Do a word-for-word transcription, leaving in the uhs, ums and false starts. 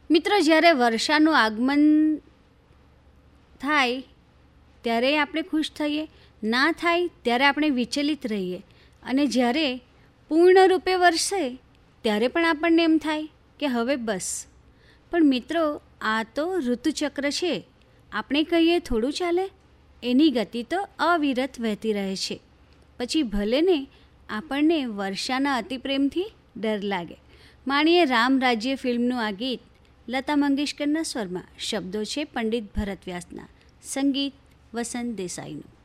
મિત્રો, જ્યારે વર્ષાનું આગમન થાય ત્યારે આપણે ખુશ થઈએ, ના થાય ત્યારે આપણે વિચલિત રહીએ, અને જ્યારે પૂર્ણ રૂપે વરસે ત્યારે પણ આપણને એમ થાય કે હવે બસ. પણ મિત્રો, આ તો ઋતુચક્ર છે. આપણે કહીએ થોડું ચાલે, એની ગતિ તો અવિરત વહેતી રહે છે. પછી ભલે ને આપણને વર્ષાના અતિપ્રેમથી ડર લાગે. માણીએ રામ રાજ્ય ફિલ્મનું આ ગીત લતા મંગેશકરના સ્વરમાં. શબ્દો છે પંડિત ભરત વ્યાસના, સંગીત વસંત દેસાઈનું.